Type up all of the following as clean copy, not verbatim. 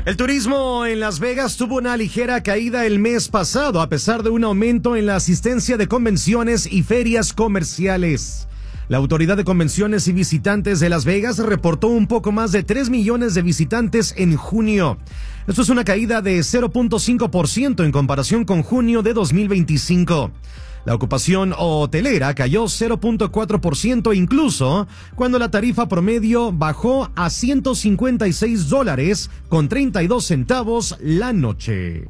El turismo en Las Vegas tuvo una ligera caída el mes pasado, a pesar de un aumento en la asistencia de convenciones y ferias comerciales. La Autoridad de Convenciones y Visitantes de Las Vegas reportó un poco más de 3 millones de visitantes en junio. Esto es una caída de 0.5% en comparación con junio de 2025. La ocupación hotelera cayó 0.4% incluso cuando la tarifa promedio bajó a $156.32 la noche.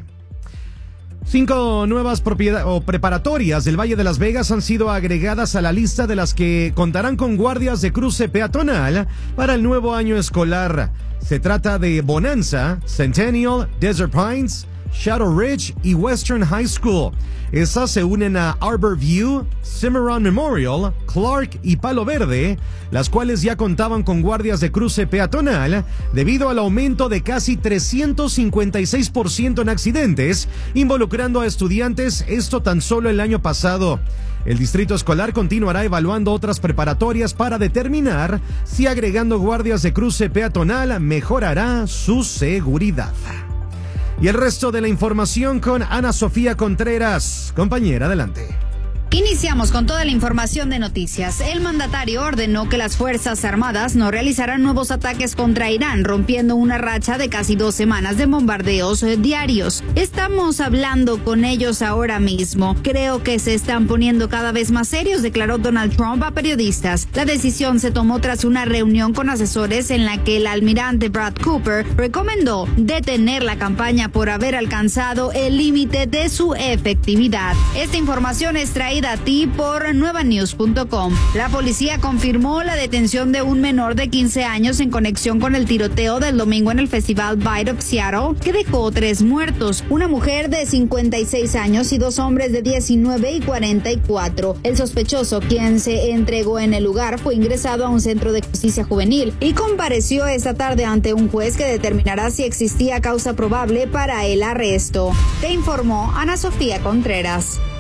5 nuevas preparatorias del Valle de Las Vegas han sido agregadas a la lista de las que contarán con guardias de cruce peatonal para el nuevo año escolar. Se trata de Bonanza, Centennial, Desert Pines, Shadow Ridge y Western High School. Estas se unen a Arbor View, Cimarron Memorial, Clark y Palo Verde, las cuales ya contaban con guardias de cruce peatonal debido al aumento de casi 356% en accidentes involucrando a estudiantes, esto tan solo el año pasado. El distrito escolar continuará evaluando otras preparatorias para determinar si agregando guardias de cruce peatonal mejorará su seguridad. Y el resto de la información con Ana Sofía Contreras. Compañera, adelante. Iniciamos con toda la información de noticias. El mandatario ordenó que las Fuerzas Armadas no realizarán nuevos ataques contra Irán, rompiendo una racha de casi 2 semanas de bombardeos diarios. Estamos hablando con ellos ahora mismo. Creo que se están poniendo cada vez más serios, declaró Donald Trump a periodistas. La decisión se tomó tras una reunión con asesores en la que el almirante Brad Cooper recomendó detener la campaña por haber alcanzado el límite de su efectividad. Esta información es traída a ti por nuevanews.com. La policía confirmó la detención de un menor de 15 años en conexión con el tiroteo del domingo en el Festival Bite of Seattle, que dejó 3 muertos, una mujer de 56 años y 2 hombres de 19 y 44. El sospechoso, quien se entregó en el lugar, fue ingresado a un centro de justicia juvenil y compareció esta tarde ante un juez que determinará si existía causa probable para el arresto. Te informó Ana Sofía Contreras.